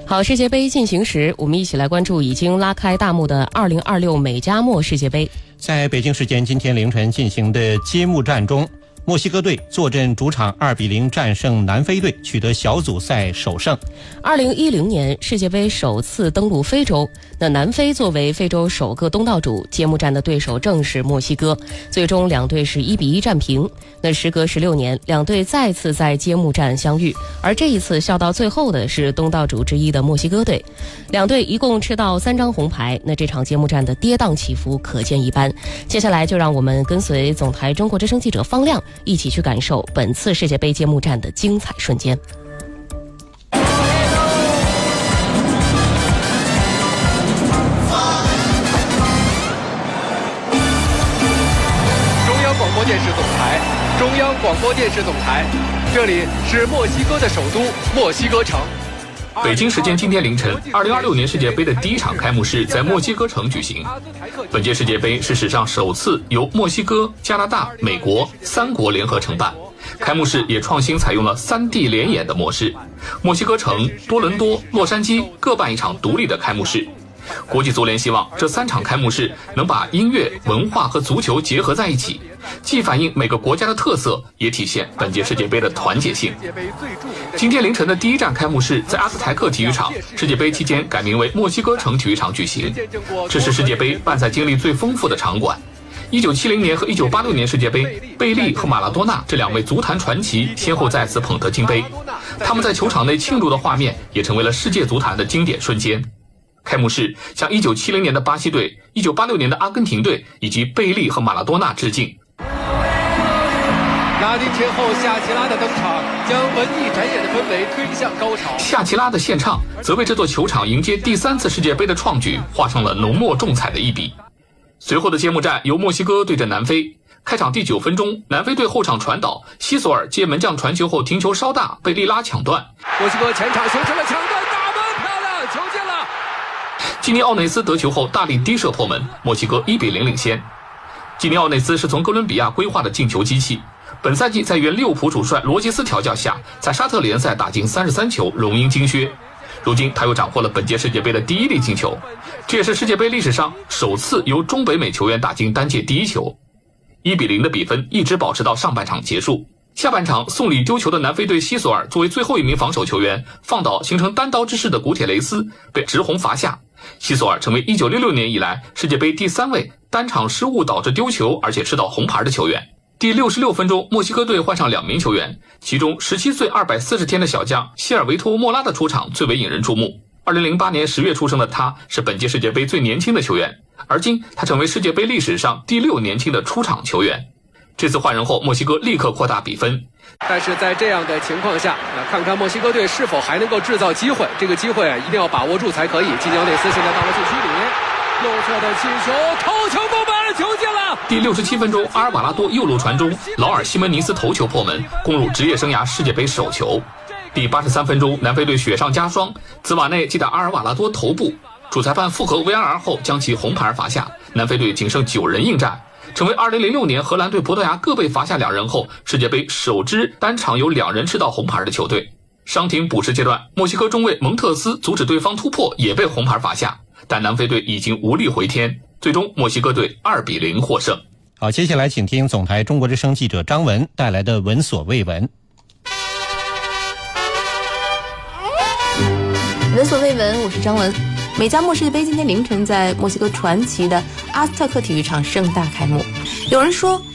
好，世界杯进行时，我们一起来关注已经拉开大幕的2026美加墨世界杯。 在北京时间今天凌晨进行的揭幕战中，墨西哥队坐镇主场2-0战胜南非队，取得小组赛首胜。 2010年世界杯首次登陆非洲，那南非作为非洲首个东道主，揭幕战的对手正是墨西哥，最终两队是1-1战平。那时隔16年，两队再次在揭幕战相遇，而这一次笑到最后的是东道主之一的墨西哥队。两队一共吃到3张红牌，那这场揭幕战的跌宕起伏可见一斑。接下来就让我们跟随总台中国之声记者方亮一起去感受本次世界杯揭幕战的精彩瞬间。 中央广播电视总台，这里是墨西哥的首都墨西哥城。 北京时间今天凌晨，2026年世界杯的第一场开幕式在墨西哥城举行。本届世界杯是史上首次由墨西哥、加拿大、美国3国联合承办。开幕式也创新采用了3地联演的模式，墨西哥城、多伦多、洛杉矶各办一场独立的开幕式。国际足联希望这3场开幕式能把音乐、文化和足球结合在一起，既反映每个国家的特色，也体现本届世界杯的团结性。今天凌晨的第一站开幕式在阿兹台克体育场，世界杯期间改名为墨西哥城体育场举行。这是世界杯办赛经历最丰富的场馆。1970年和1986年世界杯，贝利和马拉多纳这2位足坛传奇先后在此捧得金杯，他们在球场内庆祝的画面也成为了世界足坛的经典瞬间。开幕式向1970年的巴西队、1986年的阿根廷队以及贝利和马拉多纳致敬。 拉丁天后夏奇拉的登场，将文艺展演的氛围推向高潮。 夏奇拉的献唱则为这座球场迎接第3次世界杯的创举画上了浓墨重彩的一笔。随后的揭幕战由墨西哥对阵南非。开场第9分钟，南非队后场传导，西索尔接门将传球后停球稍大，被利拉抢断。 墨西哥前场形成了抢断，大门漂亮，球进了。 基尼奥内斯得球后大力低射破门，墨西哥1-0领先。基尼奥内斯是从哥伦比亚归化的进球机器，本赛季在原利物浦主帅罗杰斯调教下，在沙特联赛打进33球，荣膺金靴。如今他又斩获了本届世界杯的第1粒进球，这也是世界杯历史上首次由中北美球员打进单届第1球。1-0的比分一直保持到上半场结束。下半场送礼丢球的南非队西索尔作为最后一名防守球员，放倒形成单刀之势的古铁雷斯，被直红罚下。西索尔成为1966年以来世界杯第3位单场失误导致丢球而且吃到红牌的球员。第66分钟，墨西哥队换上2名球员，其中17岁240天的小将希尔维托莫拉的出场最为引人注目。2008年10月出生的他是本届世界杯最年轻的球员，而今他成为世界杯历史上第6年轻的出场球员。这次换人后，墨西哥立刻扩大比分。 但是在这样的情况下，看看墨西哥队是否还能够制造机会，这个机会一定要把握住才可以。基尼奥内斯现在到了禁区里，右侧的进球，头球攻门，球进了。 第67分钟，阿尔瓦拉多右路传中，劳尔西门尼斯头球破门，攻入职业生涯世界杯首球。第83分钟，南非队雪上加霜，兹瓦内击打阿尔瓦拉多头部，主裁判复核 VAR 后将其红牌罚下，南非队仅剩9人应战，成为2006年荷兰对葡萄牙各被罚下2人后，世界杯首支单场有2人吃到红牌的球队。伤停补时阶段，墨西哥中卫蒙特斯阻止对方突破，也被红牌罚下，但南非队已经无力回天，最终墨西哥队2-0获胜。 好，接下来请听总台中国之声记者张文带来的闻所未闻。 闻所未闻，我是张文。美加墨世界杯今天凌晨在墨西哥传奇的阿斯特克体育场盛大开幕。有人说